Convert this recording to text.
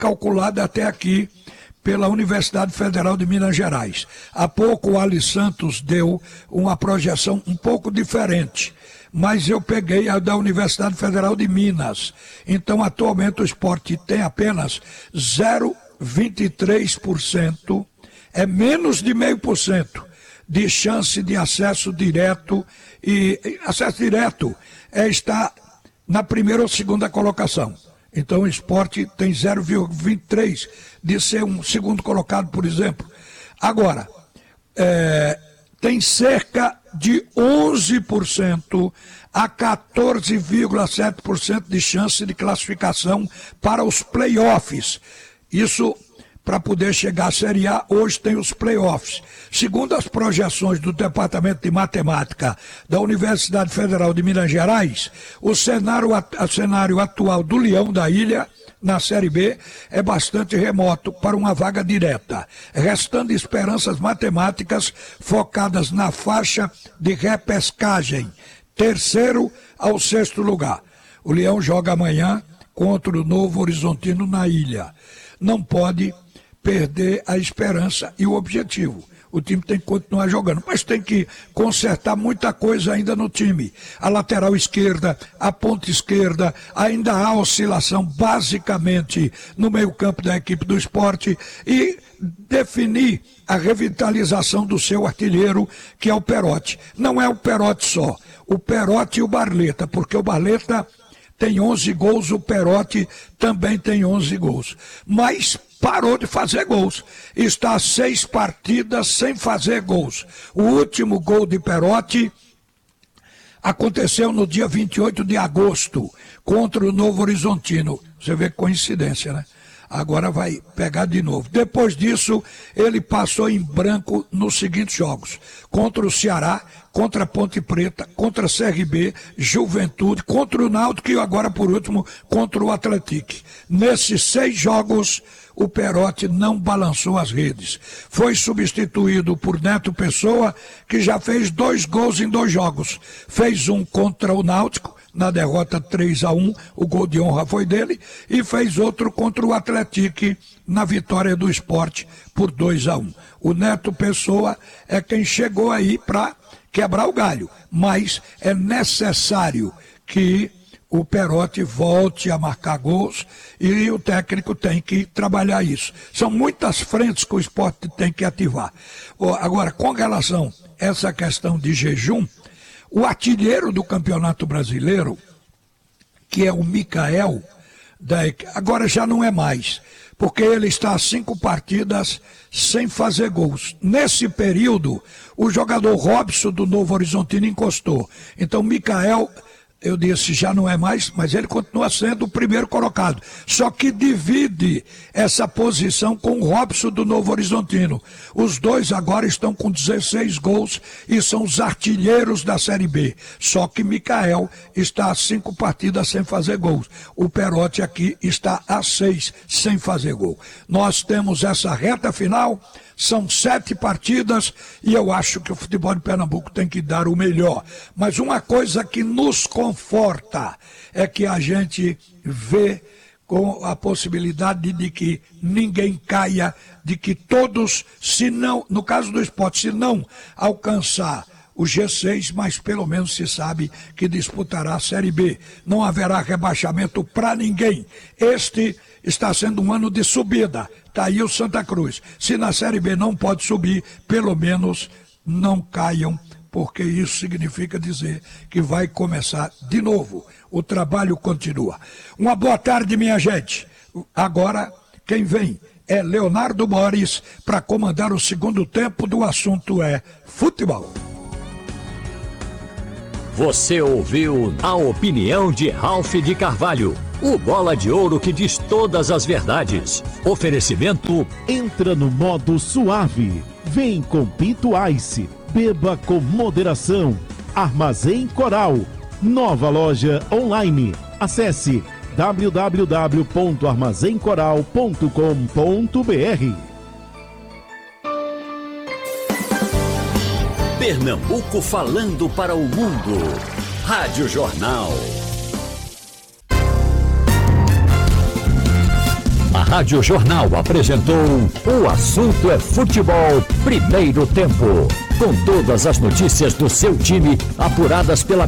calculada até aqui pela Universidade Federal de Minas Gerais. Há pouco o Ali Santos deu uma projeção um pouco diferente, mas eu peguei a da Universidade Federal de Minas. Então, atualmente o Sport tem apenas 0,23%, é menos de 0,5% de chance de acesso direto, e acesso direto está na primeira ou segunda colocação. Então o Sport tem 0,23 de ser um segundo colocado, por exemplo. Agora, tem cerca de 11% a 14,7% de chance de classificação para os playoffs. Isso para poder chegar à Série A, hoje tem os playoffs. Segundo as projeções do Departamento de Matemática da Universidade Federal de Minas Gerais, o cenário atual do Leão da Ilha, na Série B, é bastante remoto para uma vaga direta, restando esperanças matemáticas focadas na faixa de repescagem, 3º ao 6º lugar. O Leão joga amanhã contra o Novo Horizontino na ilha. Não pode perder a esperança e o objetivo. O time tem que continuar jogando, mas tem que consertar muita coisa ainda no time. A lateral esquerda, a ponta esquerda, ainda há oscilação basicamente no meio-campo da equipe do Sport, e definir a revitalização do seu artilheiro, que é o Perotti. Não é o Perotti só, o Perotti e o Barleta, porque o Barleta tem 11 gols, o Perotti também tem 11 gols. Mas parou de fazer gols. Está 6 partidas sem fazer gols. O último gol de Perotti aconteceu no dia 28 de agosto, contra o Novo Horizontino. Você vê que coincidência, né? Agora vai pegar de novo. Depois disso, ele passou em branco nos seguintes jogos: contra o Ceará, contra a Ponte Preta, contra a CRB, Juventude, contra o Náutico e agora, por último, contra o Atlético. Nesses 6 jogos, o Perotti não balançou as redes. Foi substituído por Neto Pessoa, que já fez 2 gols em 2 jogos. Fez um contra o Náutico, na derrota 3-1, o gol de honra foi dele, e fez outro contra o Atlético, na vitória do Sport por 2-1. O Neto Pessoa é quem chegou aí para quebrar o galho, mas é necessário que o Perotti volte a marcar gols e o técnico tem que trabalhar isso. São muitas frentes que o Sport tem que ativar. Agora, com relação a essa questão de jejum, o artilheiro do Campeonato Brasileiro, que é o Mikael, agora já não é mais, porque ele está a 5 partidas sem fazer gols. Nesse período, o jogador Robson do Novo Horizontino encostou. Então, Mikael, eu disse, já não é mais, mas ele continua sendo o primeiro colocado. Só que divide essa posição com o Robson do Novo Horizontino. Os dois agora estão com 16 gols e são os artilheiros da Série B. Só que Mikael está a 5 partidas sem fazer gols. O Perotti aqui está a 6 sem fazer gol. Nós temos essa reta final. São 7 partidas e eu acho que o futebol de Pernambuco tem que dar o melhor. Mas uma coisa que nos conforta é que a gente vê com a possibilidade de que ninguém caia, de que todos, se não, no caso do Sport, se não alcançar o G6, mas pelo menos se sabe que disputará a Série B. Não haverá rebaixamento para ninguém. Este está sendo um ano de subida. Está aí o Santa Cruz. Se na Série B não pode subir, pelo menos não caiam, porque isso significa dizer que vai começar de novo. O trabalho continua. Uma boa tarde, minha gente. Agora, quem vem é Leonardo Mores para comandar o segundo tempo do assunto é futebol. Você ouviu a opinião de Ralph de Carvalho, o bola de ouro que diz todas as verdades. Oferecimento: entra no modo suave. Vem com Pinto Ice. Beba com moderação. Armazém Coral. Nova loja online. Acesse www.armazencoral.com.br. Pernambuco falando para o mundo. Rádio Jornal. A Rádio Jornal apresentou O Assunto é Futebol, primeiro tempo. Com todas as notícias do seu time, apuradas pela